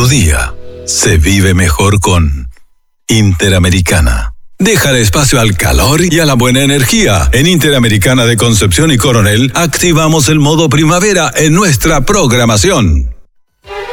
día se vive mejor con Interamericana. Deja espacio al calor y a la buena energía. En Interamericana de Concepción y Coronel activamos el modo primavera en nuestra programación.